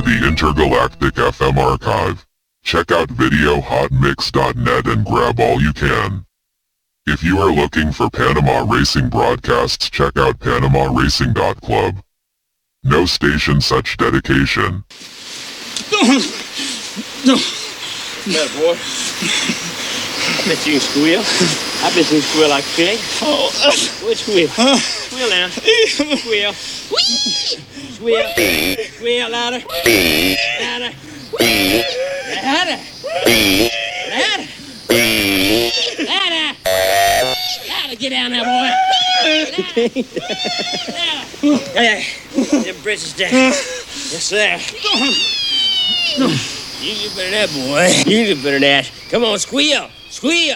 the Intergalactic FM archive. Check out videohotmix.net and grab all you can. If you are looking for Panama Racing broadcasts, check out PanamaRacing.club. No station such dedication. Yeah, boy. Bet you can squeal. I bet you can squeal like a pig. Which squeal? Squeal now. Squeal. Squeal. Squeal louder. Louder. Louder. Louder. Louder. Louder. Get down there, boy. Louder. Hey, them britches down. Yes, sir. You get better than that, boy. You get better than that. Come on, squeal. Squeal.